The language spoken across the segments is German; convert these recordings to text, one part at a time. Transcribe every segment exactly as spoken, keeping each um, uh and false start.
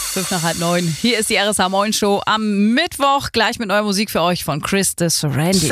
Fünf nach halb neun. Hier ist die R S A Moin Show am Mittwoch. Gleich mit neuer Musik für euch von Chris Randy.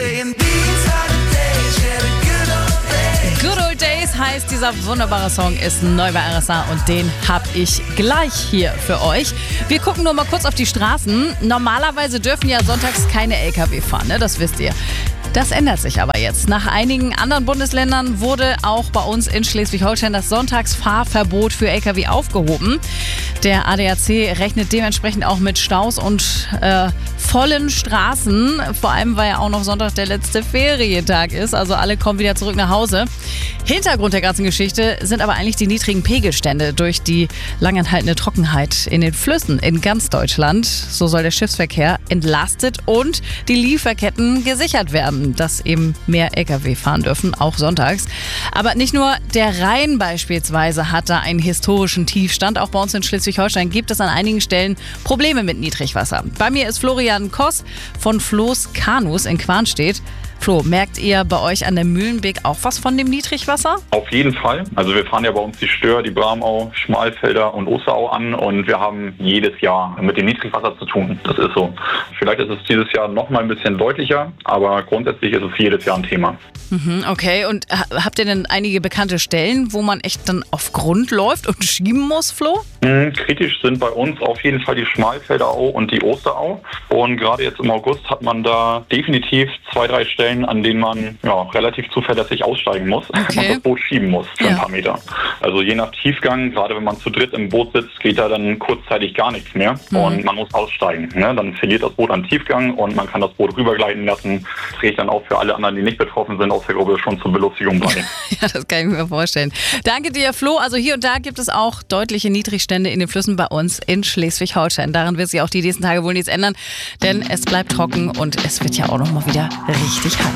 Good Old Days heißt dieser wunderbare Song, ist neu bei R S A und den hab ich gleich hier für euch. Wir gucken nur mal kurz auf die Straßen. Normalerweise dürfen ja sonntags keine L K W fahren, ne? Das wisst ihr. Das ändert sich aber jetzt. Nach einigen anderen Bundesländern wurde auch bei uns in Schleswig-Holstein das Sonntagsfahrverbot für L K W aufgehoben. Der A D A C rechnet dementsprechend auch mit Staus und äh, vollen Straßen. Vor allem, weil ja auch noch Sonntag der letzte Ferientag ist. Also alle kommen wieder zurück nach Hause. Hintergrund der ganzen Geschichte sind aber eigentlich die niedrigen Pegelstände durch die langanhaltende Trockenheit in den Flüssen in ganz Deutschland. So soll der Schiffsverkehr entlastet und die Lieferketten gesichert werden, dass eben mehr L K W fahren dürfen, auch sonntags. Aber nicht nur der Rhein beispielsweise hat da einen historischen Tiefstand. Auch bei uns in Schleswig-Holstein gibt es an einigen Stellen Probleme mit Niedrigwasser. Bei mir ist Florian Koss von Floß Kanus in Quarnstedt. Flo, merkt ihr bei euch an der Mühlenbeek auch was von dem Niedrigwasser? Auf jeden Fall. Also wir fahren ja bei uns die Stör, die Bramau, Schmalfelder und Osterau an und wir haben jedes Jahr mit dem Niedrigwasser zu tun. Das ist so. Vielleicht ist es dieses Jahr noch mal ein bisschen deutlicher, aber grundsätzlich ist es jedes Jahr ein Thema. Mhm, okay, und habt ihr denn einige bekannte Stellen, wo man echt dann auf Grund läuft und schieben muss, Flo? Mhm, kritisch sind bei uns auf jeden Fall die Schmalfelder Au und die Osterau. Und gerade jetzt im August hat man da definitiv zwei, drei Stellen, an denen man ja, relativ zuverlässig aussteigen muss okay. und das Boot schieben muss für ja. ein paar Meter. Also je nach Tiefgang, gerade wenn man zu dritt im Boot sitzt, geht da dann kurzzeitig gar nichts mehr mhm. und man muss aussteigen. Ne? Dann verliert das Boot an Tiefgang und man kann das Boot rübergleiten lassen. Das trägt dann auch für alle anderen, die nicht betroffen sind, aus der Gruppe schon zur Belustigung bei. Ja, das kann ich mir vorstellen. Danke dir, Flo. Also hier und da gibt es auch deutliche Niedrigstände in den Flüssen bei uns in Schleswig-Holstein. Daran wird sich auch die nächsten Tage wohl nichts ändern, denn es bleibt trocken und es wird ja auch noch mal wieder richtig